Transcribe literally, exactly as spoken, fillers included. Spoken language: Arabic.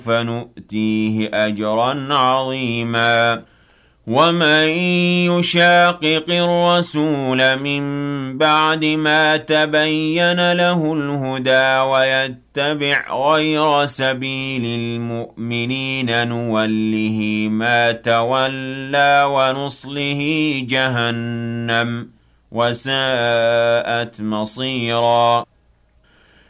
فنؤتيه أجرا عظيما ومن يشاقق الرسول من بعد ما تبين له الهدى ويتبع غير سبيل المؤمنين نوله ما تولى ونصله جهنم وساءت مصيرا